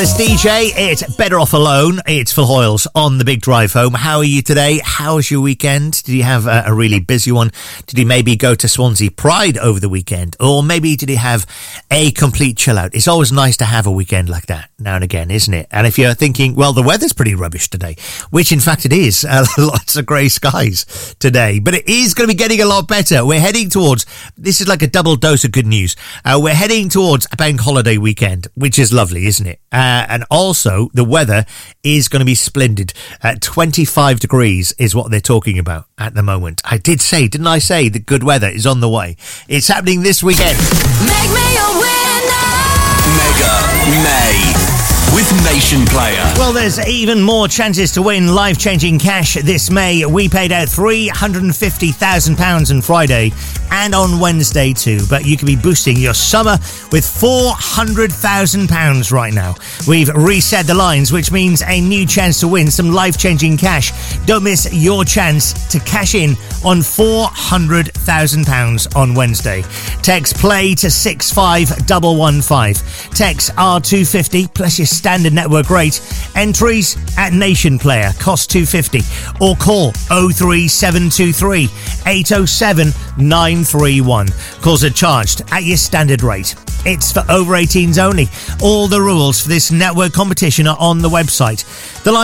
It's DJ, it's Better Off Alone. It's Phil Hoyles on the Big Drive Home. How are you today? How was your weekend? Did you have a really busy one? Did you maybe go to Swansea Pride over the weekend? Or maybe did you have a complete chill out? It's always nice to have a weekend like that now and again, isn't it? And if you're thinking, well, the weather's pretty rubbish today, which in fact it is, lots of grey skies today, but it is going to be getting a lot better. We're heading towards, this is like a double dose of good news. We're heading towards a bank holiday weekend, which is lovely, isn't it? And also, the weather is going to be splendid. 25 degrees is what they're talking about at the moment. Didn't I say the good weather is on the way? It's happening this weekend. Make me a winner! Mega May with Nation Player. Well, there's even more chances to win life-changing cash this May. We paid out £350,000 on Friday and on Wednesday too, but you could be boosting your summer with £400,000 right now. We've reset the lines, which means a new chance to win some life-changing cash. Don't miss your chance to cash in on £400,000 on Wednesday. Text play to 65115. Text R250 plus your standard network rate. Entries at Nation Player, cost £250, or call 03723 807 931. Calls are charged at your standard rate. It's for over 18s only. All the rules for this network competition are on the website. The line